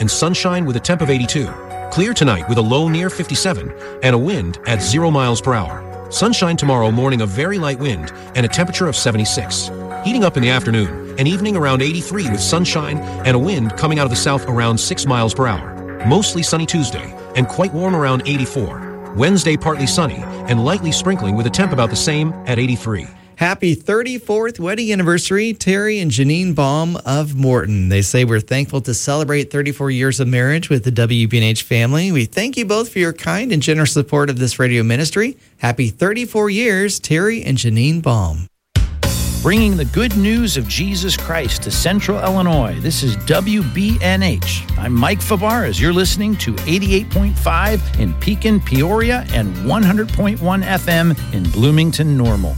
and sunshine with a temp of 82. Clear tonight with a low near 57 and a wind at 0 miles per hour. Sunshine tomorrow morning, a very light wind and a temperature of 76. Heating up in the afternoon and evening around 83 with sunshine and a wind coming out of the south around 6 miles per hour. Mostly sunny Tuesday and quite warm around 84. Wednesday partly sunny and lightly sprinkling with a temp about the same at 83. Happy 34th wedding anniversary, Terry and Janine Baum of Morton. They say we're thankful to celebrate 34 years of marriage with the WBNH family. We thank you both for your kind and generous support of this radio ministry. Happy 34 years, Terry and Janine Baum. Bringing the good news of Jesus Christ to Central Illinois. This is WBNH. I'm Mike Fabarez. You're listening to 88.5 in Pekin, Peoria, and 100.1 FM in Bloomington, Normal.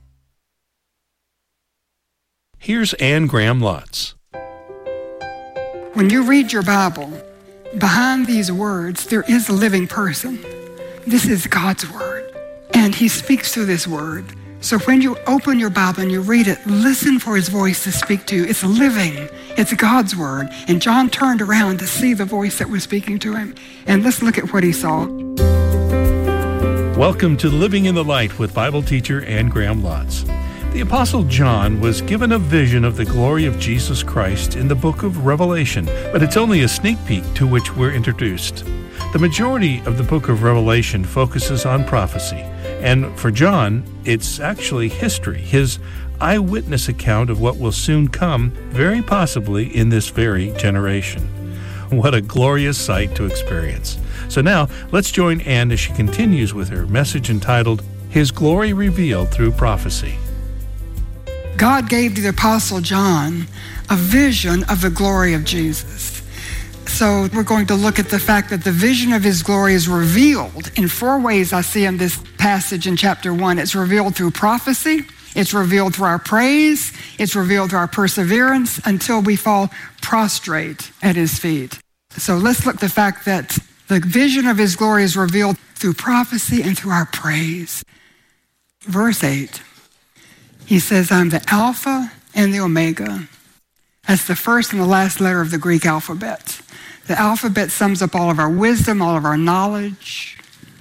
Here's Anne Graham Lotz. When you read your Bible, behind these words, there is a living person. This is God's word, and he speaks through this word. So when you open your Bible and you read it, listen for his voice to speak to you. It's living. It's God's word. And John turned around to see the voice that was speaking to him. And let's look at what he saw. Welcome to Living in the Light with Bible teacher Anne Graham Lotz. The Apostle John was given a vision of the glory of Jesus Christ in the book of Revelation, but it's only a sneak peek to which we're introduced. The majority of the book of Revelation focuses on prophecy, and for John, it's actually history, his eyewitness account of what will soon come, very possibly in this very generation. What a glorious sight to experience. So now, let's join Anne as she continues with her message entitled, His Glory Revealed Through Prophecy. God gave to the Apostle John a vision of the glory of Jesus. So we're going to look at the fact that the vision of his glory is revealed in 4 ways I see in this passage in chapter 1. It's revealed through prophecy, it's revealed through our praise, it's revealed through our perseverance until we fall prostrate at his feet. So let's look at the fact that the vision of his glory is revealed through prophecy and through our praise. Verse 8. He says, I'm the Alpha and the Omega. That's the first and the last letter of the Greek alphabet. The alphabet sums up all of our wisdom, all of our knowledge.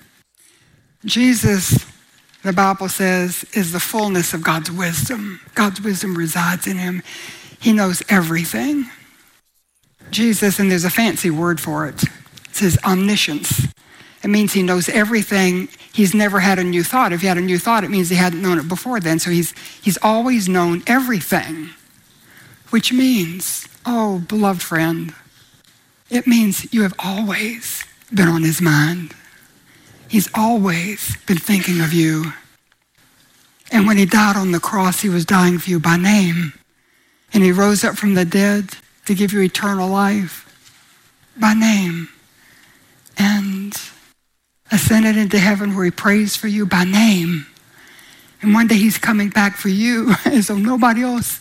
Jesus, the Bible says, is the fullness of God's wisdom. God's wisdom resides in him. He knows everything. Jesus, and there's a fancy word for it, it says omniscience. It means he knows everything. He's never had a new thought. If he had a new thought, it means he hadn't known it before then. So he's always known everything, which means, oh, beloved friend, it means you have always been on his mind. He's always been thinking of you. And when he died on the cross, he was dying for you by name. And he rose up from the dead to give you eternal life by name. And ascended into heaven where he prays for you by name. And one day he's coming back for you as though nobody else,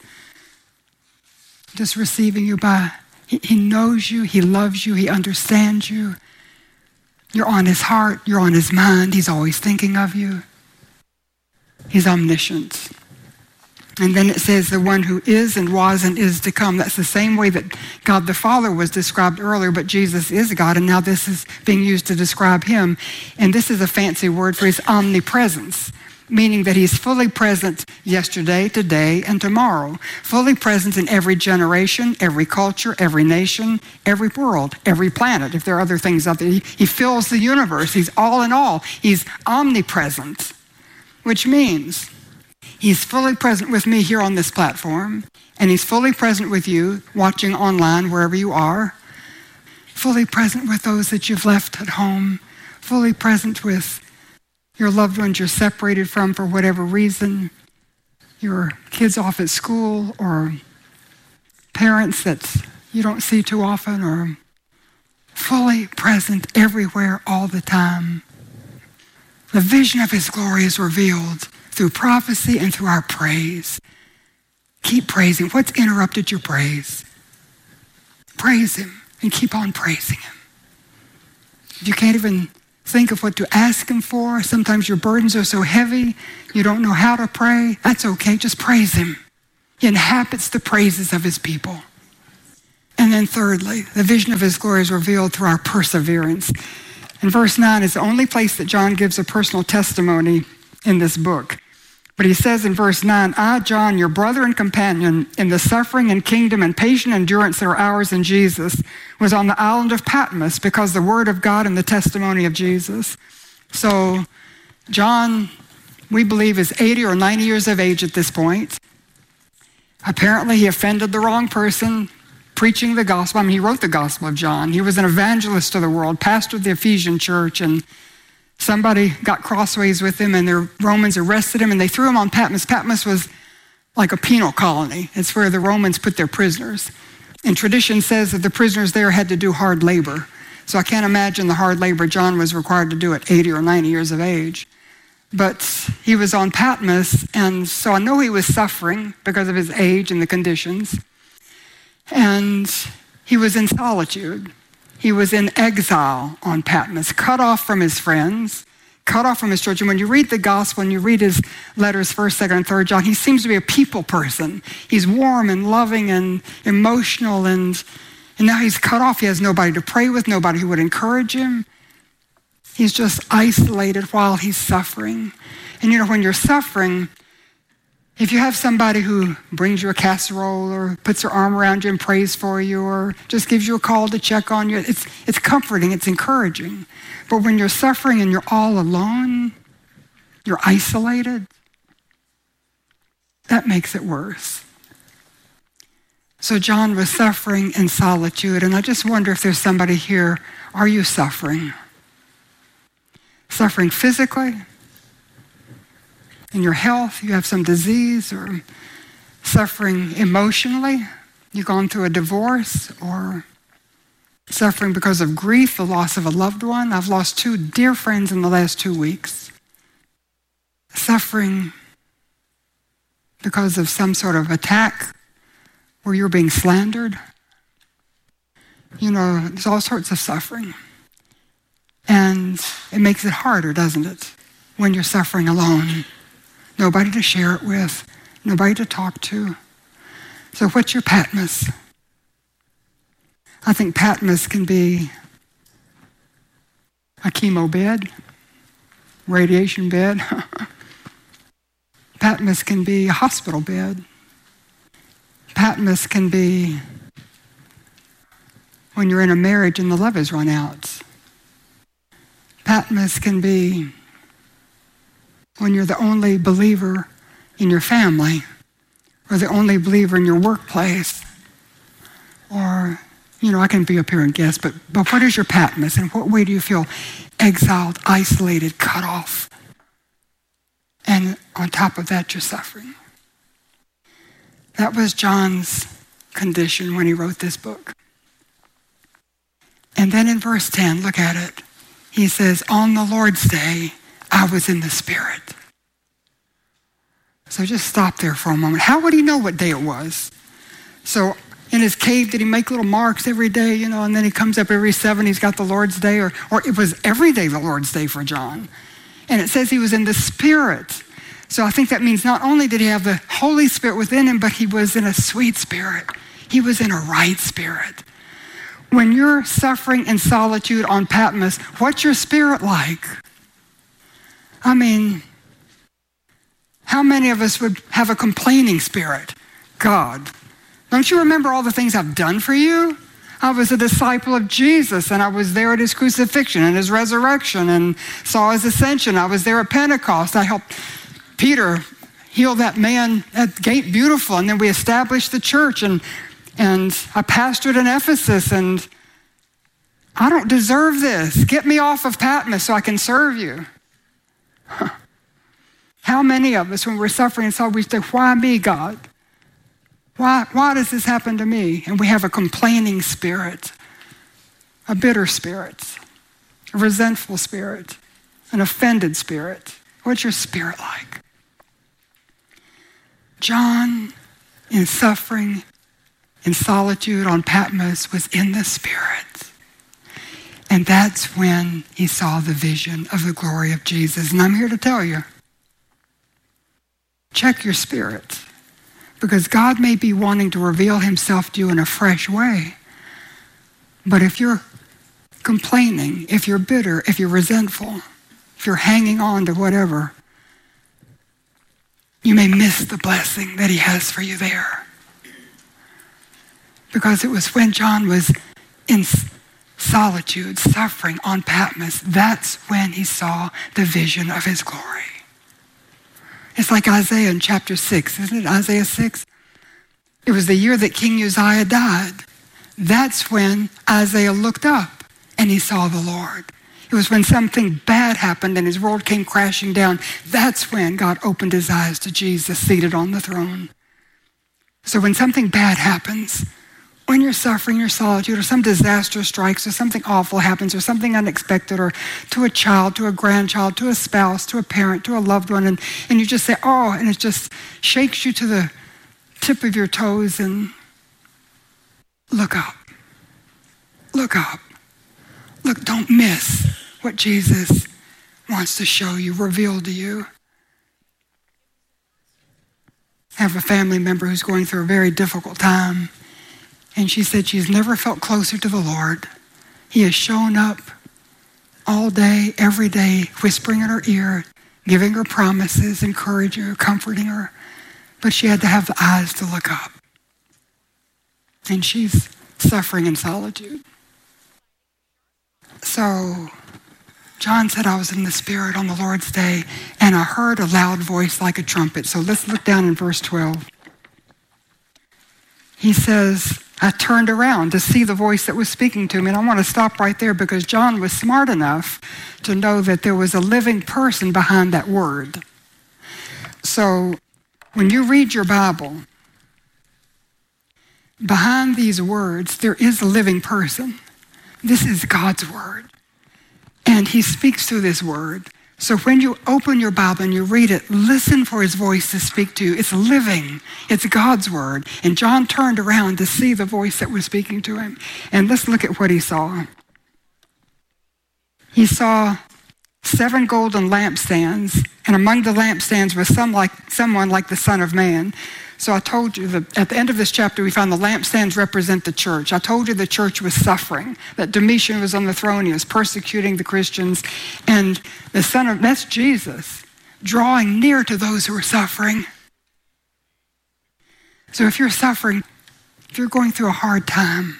just receiving you by, he knows you, he loves you, he understands you. You're on his heart, you're on his mind, he's always thinking of you. He's omniscient. And then it says the one who is and was and is to come. That's the same way that God the Father was described earlier, but Jesus is God, and now this is being used to describe him. And this is a fancy word for his omnipresence, meaning that he's fully present yesterday, today, and tomorrow. Fully present in every generation, every culture, every nation, every world, every planet. If there are other things out there, he fills the universe. He's all in all. He's omnipresent, which means he's fully present with me here on this platform, and he's fully present with you watching online wherever you are, fully present with those that you've left at home, fully present with your loved ones you're separated from for whatever reason, your kids off at school, or parents that you don't see too often, or fully present everywhere all the time. The vision of his glory is revealed through prophecy and through our praise. Keep praising. What's interrupted your praise? Praise him and keep on praising him. If you can't even think of what to ask him for, sometimes your burdens are so heavy, you don't know how to pray, that's okay, just praise him. He inhabits the praises of his people. And then thirdly, the vision of his glory is revealed through our perseverance. And verse 9 is the only place that John gives a personal testimony in this book. But he says in verse 9, I, John, your brother and companion in the suffering and kingdom and patient endurance that are ours in Jesus, was on the island of Patmos because the word of God and the testimony of Jesus. So John, we believe, is 80 or 90 years of age at this point. Apparently he offended the wrong person preaching the gospel. I mean, he wrote the Gospel of John. He was an evangelist to the world, pastored the Ephesian church, and somebody got crossways with him, and the Romans arrested him, and they threw him on Patmos. Patmos was like a penal colony. It's where the Romans put their prisoners. And tradition says that the prisoners there had to do hard labor. So I can't imagine the hard labor John was required to do at 80 or 90 years of age. But he was on Patmos, and so I know he was suffering because of his age and the conditions. And he was in solitude. He was in exile on Patmos, cut off from his friends, cut off from his church. And when you read the gospel and you read his letters, 1st, 2nd, and 3rd John, he seems to be a people person. He's warm and loving and emotional, and now he's cut off. He has nobody to pray with, nobody who would encourage him. He's just isolated while he's suffering. And you know, when you're suffering, if you have somebody who brings you a casserole or puts their arm around you and prays for you or just gives you a call to check on you, it's comforting, it's encouraging. But when you're suffering and you're all alone, you're isolated, that makes it worse. So John was suffering in solitude, and I just wonder if there's somebody here, are you suffering? Suffering physically? In your health, you have some disease, or suffering emotionally, you've gone through a divorce, or suffering because of grief, the loss of a loved one. I've lost 2 dear friends in the last 2 weeks. Suffering because of some sort of attack where you're being slandered. You know, there's all sorts of suffering. And it makes it harder, doesn't it, when you're suffering alone? Nobody to share it with, nobody to talk to. So what's your Patmos? I think Patmos can be a chemo bed, radiation bed. Patmos can be a hospital bed. Patmos can be when you're in a marriage and the love has run out. Patmos can be when you're the only believer in your family, or the only believer in your workplace, or, you know, I can be up here and guess, but what is your Patmos? In what way do you feel exiled, isolated, cut off? And on top of that, you're suffering. That was John's condition when he wrote this book. And then in verse 10, look at it. He says, on the Lord's day, I was in the Spirit. So just stop there for a moment. How would he know what day it was? So in his cave, did he make little marks every day, you know, and then he comes up every 7, he's got the Lord's day, or it was every day the Lord's day for John. And it says he was in the Spirit. So I think that means not only did he have the Holy Spirit within him, but he was in a sweet spirit. He was in a right spirit. When you're suffering in solitude on Patmos, what's your spirit like? I mean, how many of us would have a complaining spirit? God, don't you remember all the things I've done for you? I was a disciple of Jesus, and I was there at his crucifixion and his resurrection and saw his ascension. I was there at Pentecost. I helped Peter heal that man at Gate Beautiful, and then we established the church, and I pastored in Ephesus, and I don't deserve this. Get me off of Patmos so I can serve you. How many of us, when we're suffering, we say, why me, God? Why does this happen to me? And we have a complaining spirit, a bitter spirit, a resentful spirit, an offended spirit. What's your spirit like? John, in suffering, in solitude on Patmos, was in the Spirit. And that's when he saw the vision of the glory of Jesus. And I'm here to tell you, check your spirit, because God may be wanting to reveal himself to you in a fresh way, But if you're complaining, if you're bitter, if you're resentful, if you're hanging on to whatever, you may miss the blessing that he has for you there. Because it was when John was in solitude, suffering on Patmos, that's when he saw the vision of his glory. It's like Isaiah in chapter 6, isn't it? Isaiah 6. It was the year that King Uzziah died. That's when Isaiah looked up and he saw the Lord. It was when something bad happened and his world came crashing down. That's when God opened his eyes to Jesus seated on the throne. So when something bad happens, when you're suffering your solitude, or some disaster strikes, or something awful happens, or something unexpected, or to a child, to a grandchild, to a spouse, to a parent, to a loved one, and you just say, oh, and it just shakes you to the tip of your toes, and look up. Look up. Look, don't miss what Jesus wants to show you, reveal to you. I have a family member who's going through a very difficult time. And she said she's never felt closer to the Lord. He has shown up all day, every day, whispering in her ear, giving her promises, encouraging her, comforting her. But she had to have the eyes to look up. And she's suffering in solitude. So John said, I was in the Spirit on the Lord's day, and I heard a loud voice like a trumpet. So let's look down in verse 12. He says, I turned around to see the voice that was speaking to me. And I want to stop right there because John was smart enough to know that there was a living person behind that word. So when you read your Bible, behind these words, there is a living person. This is God's word. And he speaks through this word. So when you open your Bible and you read it, listen for his voice to speak to you. It's living. It's God's word. And John turned around to see the voice that was speaking to him. And let's look at what he saw. He saw 7 golden lampstands, and among the lampstands was someone like the Son of Man. So I told you that at the end of this chapter, we found the lampstands represent the church. I told you the church was suffering, that Domitian was on the throne. He was persecuting the Christians. And that's Jesus, drawing near to those who are suffering. So if you're suffering, if you're going through a hard time,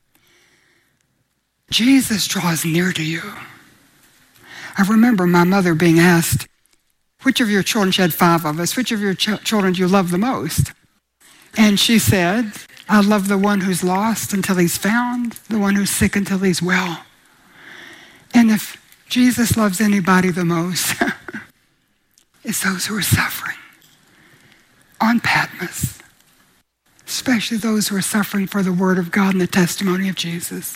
Jesus draws near to you. I remember my mother being asked, which of your children, she had 5 of us, which of your children do you love the most? And she said, I love the one who's lost until he's found, the one who's sick until he's well. And if Jesus loves anybody the most, it's those who are suffering on Patmos, especially those who are suffering for the word of God and the testimony of Jesus.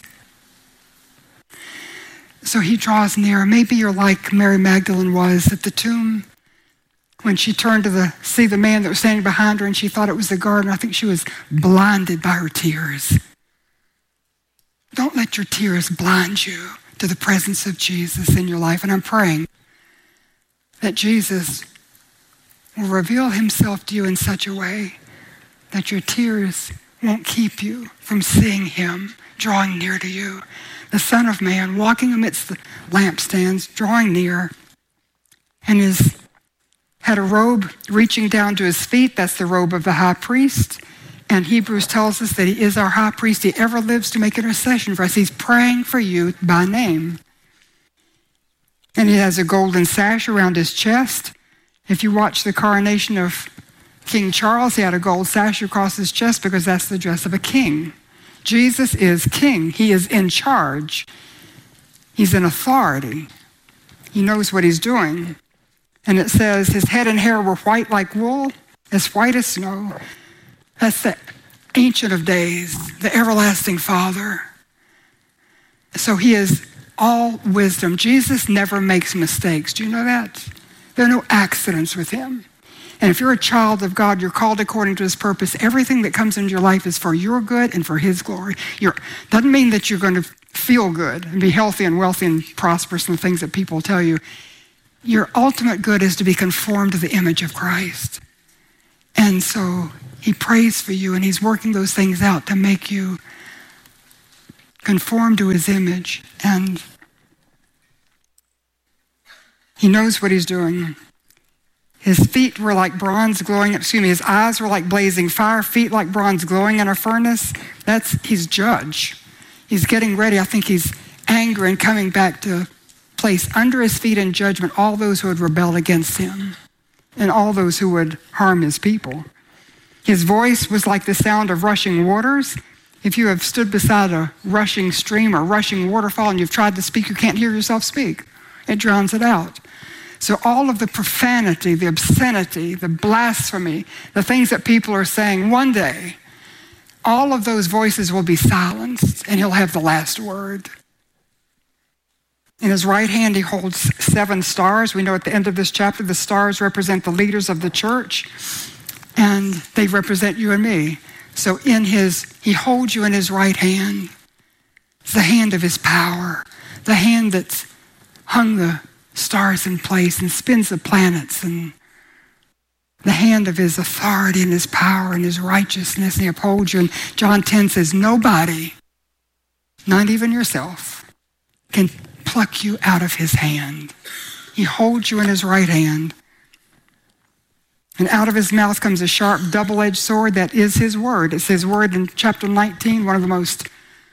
So he draws near. Maybe you're like Mary Magdalene was at the tomb when she turned to see the man that was standing behind her and she thought it was the gardener. I think she was blinded by her tears. Don't let your tears blind you to the presence of Jesus in your life. And I'm praying that Jesus will reveal himself to you in such a way that your tears won't keep you from seeing him drawing near to you. The Son of Man walking amidst the lampstands, drawing near, and had a robe reaching down to his feet. That's the robe of the high priest. And Hebrews tells us that he is our high priest. He ever lives to make intercession for us. He's praying for you by name. And he has a golden sash around his chest. If you watch the coronation of King Charles, he had a gold sash across his chest because that's the dress of a king. Jesus is king. He is in charge. He's in authority. He knows what he's doing. And it says his head and hair were white like wool, as white as snow. That's the Ancient of Days, the everlasting Father. So he is all wisdom. Jesus never makes mistakes. Do you know that? There are no accidents with him. And if you're a child of God, you're called according to his purpose. Everything that comes into your life is for your good and for his glory. Doesn't mean that you're going to feel good and be healthy and wealthy and prosperous and the things that people tell you. Your ultimate good is to be conformed to the image of Christ. And so he prays for you and he's working those things out to make you conformed to his image, and he knows what he's doing. His feet were like bronze glowing, his eyes were like blazing fire, feet like bronze glowing in a furnace. He's judge. He's getting ready. I think he's angry and coming back to place under his feet in judgment all those who had rebelled against him and all those who would harm his people. His voice was like the sound of rushing waters. If you have stood beside a rushing stream or rushing waterfall and you've tried to speak, you can't hear yourself speak. It drowns it out. So all of the profanity, the obscenity, the blasphemy, the things that people are saying, one day, all of those voices will be silenced and he'll have the last word. In his right hand, he holds 7 stars. We know at the end of this chapter, the stars represent the leaders of the church, and they represent you and me. So he holds you in his right hand. It's the hand of his power, the hand that's hung the stars in place and spins the planets, and the hand of his authority and his power and his righteousness, and he upholds you. And John 10 says, nobody, not even yourself, can pluck you out of his hand. He holds you in his right hand. And out of his mouth comes a sharp double-edged sword that is his word. It's his word in chapter 19, one of the most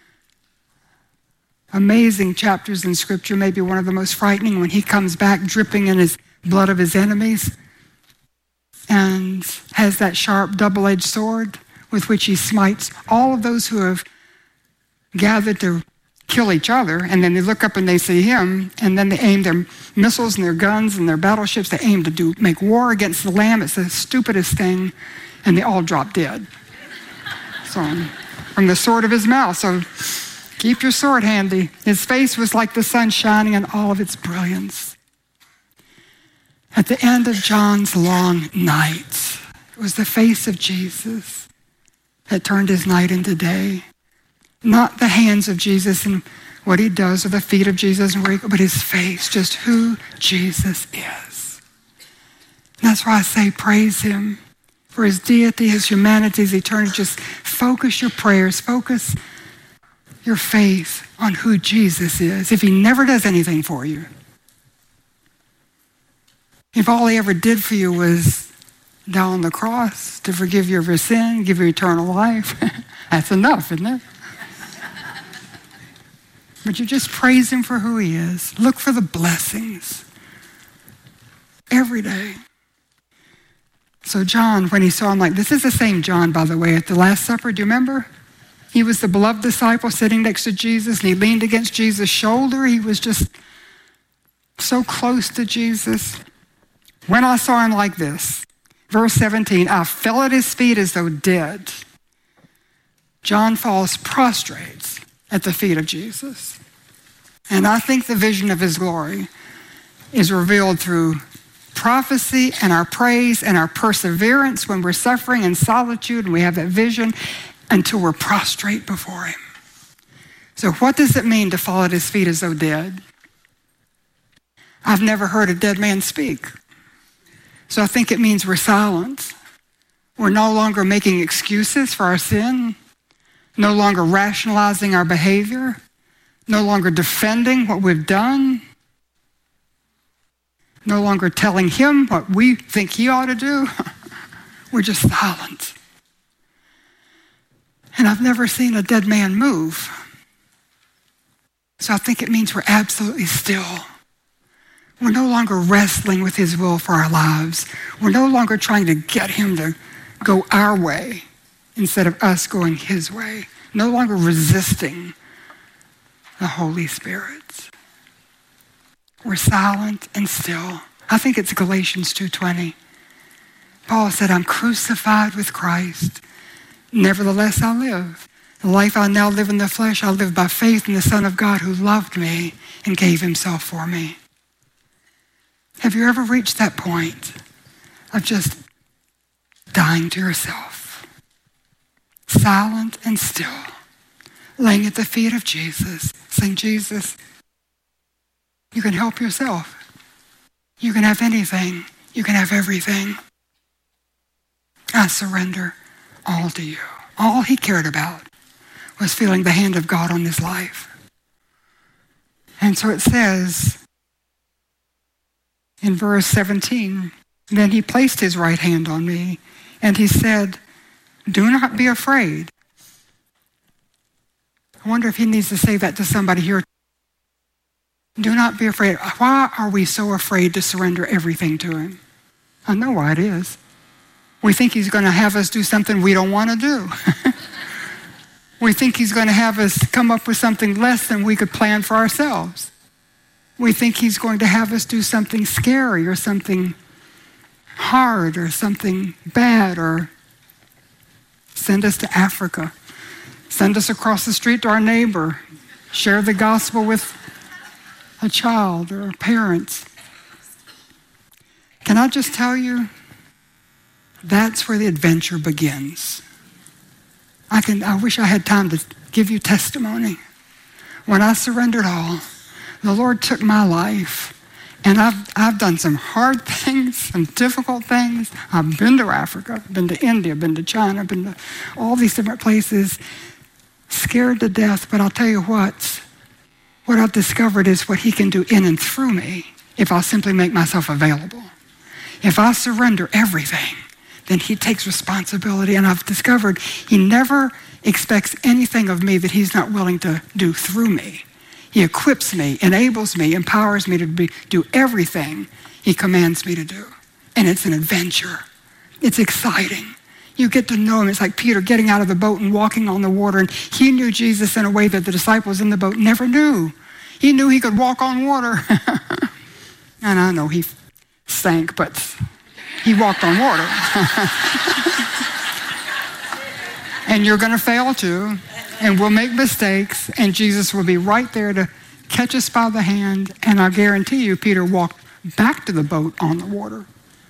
amazing chapters in Scripture, maybe one of the most frightening, when he comes back dripping in his blood of his enemies and has that sharp double-edged sword with which he smites all of those who have gathered to kill each other, and then they look up and they see him, and then they aim their missiles and their guns and their battleships. They aim to make war against the Lamb. It's the stupidest thing, and they all drop dead. So, from the sword of his mouth. So keep your sword handy. His face was like the sun shining in all of its brilliance. At the end of John's long night, it was the face of Jesus that turned his night into day. Not the hands of Jesus and what he does, or the feet of Jesus, and but his face, just who Jesus is. And that's why I say praise him for his deity, his humanity, his eternity. Just focus your prayers, focus your faith on who Jesus is. If he never does anything for you, if all he ever did for you was die on the cross to forgive you of your sin, give you eternal life, that's enough, isn't it? But you just praise him for who he is. Look for the blessings every day. So John, when he saw him, this is the same John, by the way, at the Last Supper. Do you remember? He was the beloved disciple sitting next to Jesus, and he leaned against Jesus' shoulder. He was just so close to Jesus. When I saw him like this, verse 17, I fell at his feet as though dead. John falls prostrate at the feet of Jesus. And I think the vision of his glory is revealed through prophecy and our praise and our perseverance when we're suffering in solitude, and we have that vision until we're prostrate before him. So what does it mean to fall at his feet as though dead? I've never heard a dead man speak. So I think it means we're silent. We're no longer making excuses for our sin, no longer rationalizing our behavior, no longer defending what we've done, no longer telling him what we think he ought to do. We're just silent. And I've never seen a dead man move. So I think it means we're absolutely still. We're no longer wrestling with his will for our lives. We're no longer trying to get him to go our way instead of us going his way. No longer resisting the Holy Spirit. We're silent and still. I think it's Galatians 2:20. Paul said, I'm crucified with Christ. Nevertheless, I live. The life I now live in the flesh, I live by faith in the Son of God who loved me and gave himself for me. Have you ever reached that point of just dying to yourself? Silent and still, laying at the feet of Jesus, saying, Jesus, you can help yourself. You can have anything. You can have everything. I surrender all to you. All he cared about was feeling the hand of God on his life. And so it says in verse 17, then he placed his right hand on me, and he said, do not be afraid. I wonder if he needs to say that to somebody here. Do not be afraid. Why are we so afraid to surrender everything to him? I know why it is. We think he's going to have us do something we don't want to do. We think he's going to have us come up with something less than we could plan for ourselves. We think he's going to have us do something scary or something hard or something bad, or send us to Africa, send us across the street to our neighbor, share the gospel with a child or parents. Can I just tell you, that's where the adventure begins. I wish I had time to give you testimony. When I surrendered all, the Lord took my life, and I've done some hard things, some difficult things. I've been to Africa, been to India, been to China, been to all these different places, scared to death. But I'll tell you what I've discovered is what he can do in and through me if I'll simply make myself available. If I surrender everything, then he takes responsibility. And I've discovered he never expects anything of me that he's not willing to do through me. He equips me, enables me, empowers me to do everything he commands me to do. And it's an adventure. It's exciting. You get to know him. It's like Peter getting out of the boat and walking on the water. And he knew Jesus in a way that the disciples in the boat never knew. He knew he could walk on water. And I know he sank, but he walked on water. And you're going to fail too. And we'll make mistakes. And Jesus will be right there to catch us by the hand. And I guarantee you, Peter walked back to the boat on the water.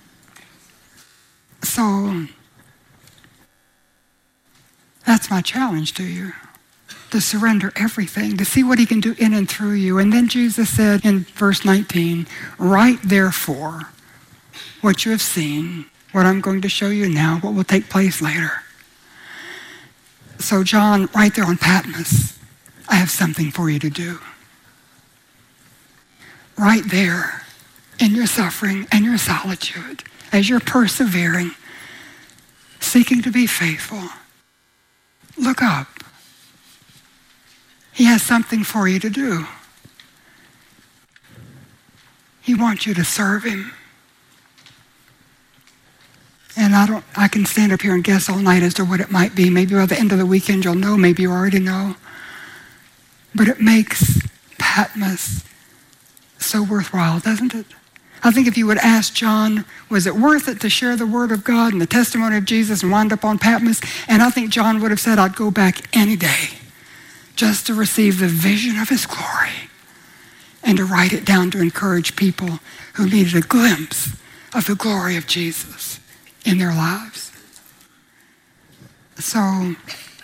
So that's my challenge to you, to surrender everything, to see what he can do in and through you. And then Jesus said in verse 19, write therefore what you have seen, what I'm going to show you now, what will take place later. So John, right there on Patmos, I have something for you to do. Right there in your suffering and your solitude, as you're persevering, seeking to be faithful, look up. He has something for you to do. He wants you to serve him. And I can stand up here and guess all night as to what it might be. Maybe by the end of the weekend you'll know. Maybe you already know. But it makes Patmos so worthwhile, doesn't it? I think if you would ask John, was it worth it to share the word of God and the testimony of Jesus and wind up on Patmos? And I think John would have said, I'd go back any day just to receive the vision of his glory and to write it down to encourage people who needed a glimpse of the glory of Jesus in their lives. So,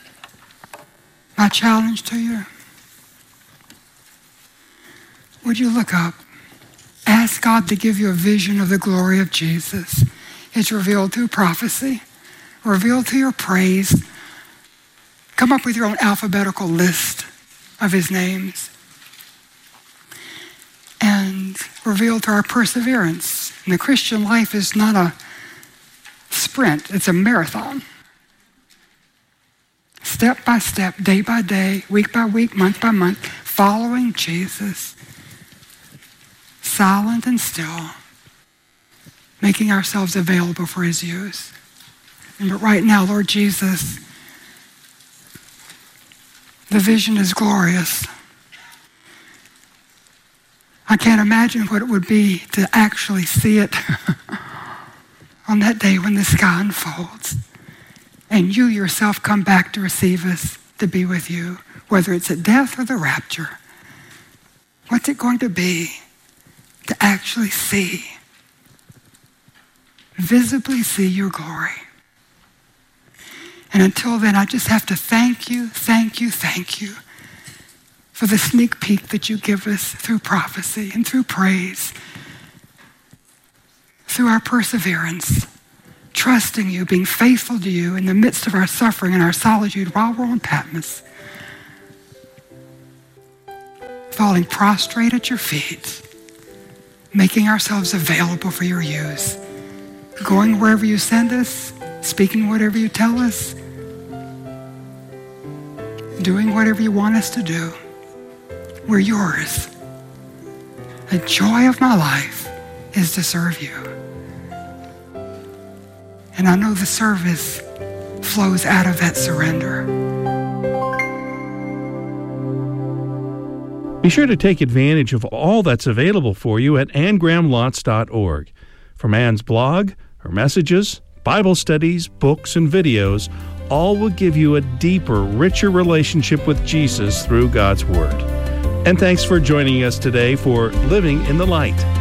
my challenge to you, would you look up? Ask God to give you a vision of the glory of Jesus. It's revealed through prophecy, revealed through your praise. Come up with your own alphabetical list of his names. And revealed through our perseverance. And the Christian life is not a sprint, it's a marathon. Step by step, day by day, week by week, month by month, following Jesus. Silent and still, making ourselves available for his use. But right now, Lord Jesus, the vision is glorious. I can't imagine what it would be to actually see it on that day when the sky unfolds and you yourself come back to receive us to be with you, whether it's at death or the rapture. What's it going to be to actually see, visibly see your glory? And until then, I just have to thank you for the sneak peek that you give us through prophecy and through praise, through our perseverance, trusting you, being faithful to you in the midst of our suffering and our solitude while we're on Patmos. falling prostrate at your feet, making ourselves available for your use, going wherever you send us, speaking whatever you tell us, doing whatever you want us to do. We're yours. The joy of my life is to serve you. And I know the service flows out of that surrender. Be sure to take advantage of all that's available for you at AnnGrahamLotz.org. From Ann's blog, her messages, Bible studies, books, and videos, all will give you a deeper, richer relationship with Jesus through God's Word. And thanks for joining us today for Living in the Light.